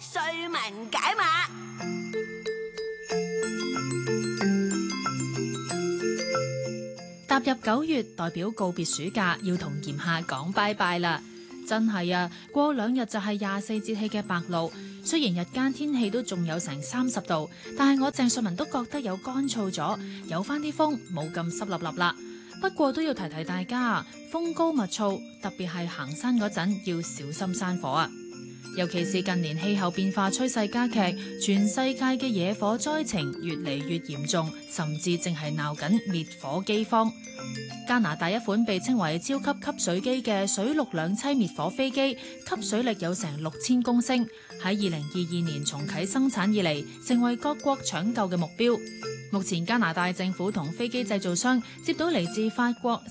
瑞文解碼。 踏入9月，代表告別暑假，要同炎夏講拜拜啦！真係啊，過2日就係24節氣嘅白露。雖然日間天氣都仲有成30度，但係我鄭瑞文都覺得有乾燥咗，有翻啲風，冇咁濕立立啦。不過都要提提大家，風高物燥，特別係行山嗰陣要小心山火啊！尤其是近年氣候變化趨勢加劇，全世界嘅野火災情越嚟越嚴重，甚至淨係鬧緊滅火饑荒。加拿大一款被稱為超級吸水機嘅水陸兩棲滅火飛機，吸水力有成6000公升，喺2022年重啟生產以嚟，成為各國搶救嘅目標。目前加拿大政府同飛機製造商接到嚟自法國、